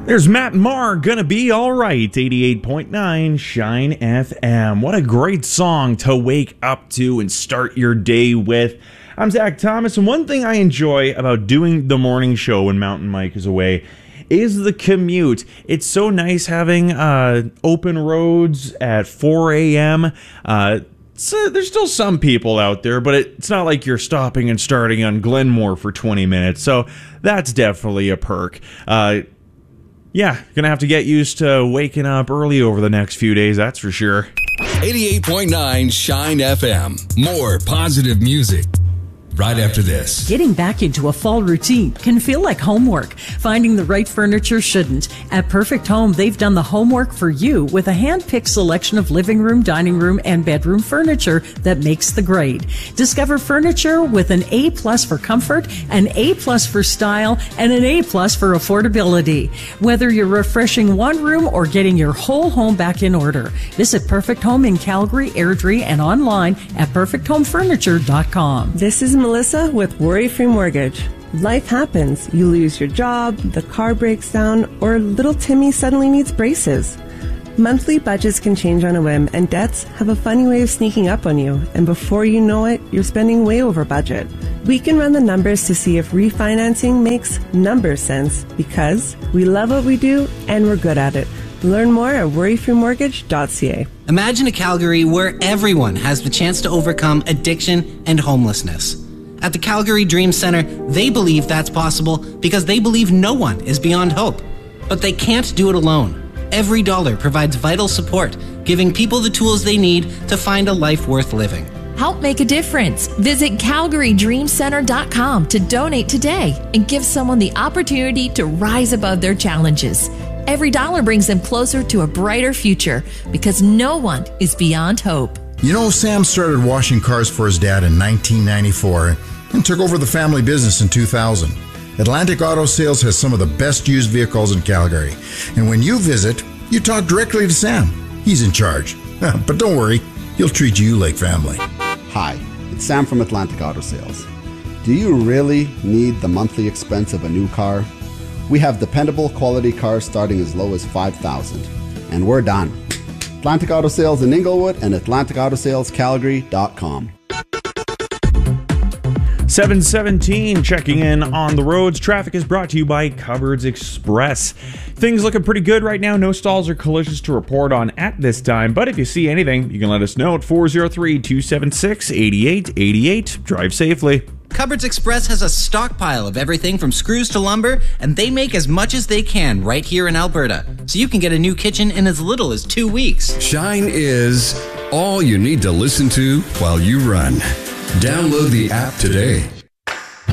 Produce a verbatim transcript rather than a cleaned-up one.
There's Matt Maher, Gonna Be Alright, eighty-eight point nine Shine F M. What a great song to wake up to and start your day with. I'm Zach Thomas, and one thing I enjoy about doing the morning show when Mountain Mike is away is the commute. It's so nice having uh, open roads at four a.m., uh, So there's still some people out there, but it's not like you're stopping and starting on Glenmore for twenty minutes, so that's definitely a perk. Uh, yeah, gonna have to get used to waking up early over the next few days, that's for sure. eighty-eight point nine Shine F M. More positive music. Right after this. Getting back into a fall routine can feel like homework. Finding the right furniture shouldn't. At Perfect Home, they've done the homework for you with a hand-picked selection of living room, dining room, and bedroom furniture that makes the grade. Discover furniture with an A plus for comfort, an A plus for style, and an A plus for affordability. Whether you're refreshing one room or getting your whole home back in order, visit Perfect Home in Calgary, Airdrie, and online at perfect home furniture dot com. This is Melissa with Worry-Free Mortgage. Life happens. You lose your job, the car breaks down, or little Timmy suddenly needs braces. Monthly budgets can change on a whim, and debts have a funny way of sneaking up on you, and before you know it, you're spending way over budget. We can run the numbers to see if refinancing makes number sense, because we love what we do and we're good at it. Learn more at worry free mortgage dot c a. Imagine a Calgary where everyone has the chance to overcome addiction and homelessness. At the Calgary Dream Center, they believe that's possible because they believe no one is beyond hope. But they can't do it alone. Every dollar provides vital support, giving people the tools they need to find a life worth living. Help make a difference. Visit calgary dream center dot com to donate today and give someone the opportunity to rise above their challenges. Every dollar brings them closer to a brighter future because no one is beyond hope. You know, Sam started washing cars for his dad in nineteen ninety-four and took over the family business in two thousand. Atlantic Auto Sales has some of the best used vehicles in Calgary. And when you visit, you talk directly to Sam. He's in charge. But don't worry, he'll treat you like family. Hi, it's Sam from Atlantic Auto Sales. Do you really need the monthly expense of a new car? We have dependable quality cars starting as low as five thousand dollars. And we're done. Atlantic Auto Sales in Inglewood and atlantic auto sales calgary dot com. seven seventeen, checking in on the roads. Traffic is brought to you by Cupboards Express. Things looking pretty good right now. No stalls or collisions to report on at this time. But if you see anything, you can let us know at four oh three, two seven six, eight eight eight eight. Drive safely. Cupboards Express has a stockpile of everything from screws to lumber, and they make as much as they can right here in Alberta. So you can get a new kitchen in as little as two weeks. Shine is all you need to listen to while you run. Download the app today.